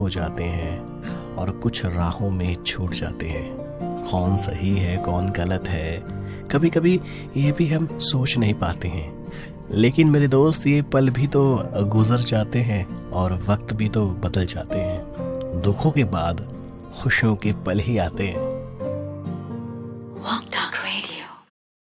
हो जाते हैं और कुछ राहों में छूट जाते हैं। कौन सही है कौन गलत है कभी कभी ये भी हम सोच नहीं पाते हैं। लेकिन मेरे दोस्त ये पल भी तो गुजर जाते हैं और वक्त भी तो बदल जाते हैं। दुखों के बाद खुशियों के पल ही आते हैं।